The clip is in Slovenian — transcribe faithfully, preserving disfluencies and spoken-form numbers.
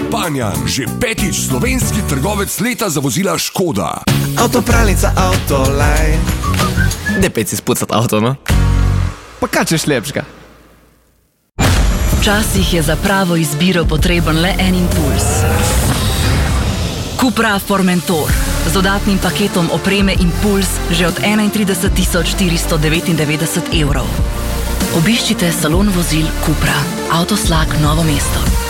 Panjan, že petič slovenski trgovec leta za vozila Škoda. Avtopralnica Autoline. Daj pet si spucat avto, no? Pa kaj češ lepška? Včasih je za pravo izbiro potreben le en impuls. Cupra Formentor z dodatnim paketom opreme Impuls že od enaintrideset tisoč štiristo devetindevetdeset evrov. Obiščite salon vozil Cupra, Avtoslak Novo mesto.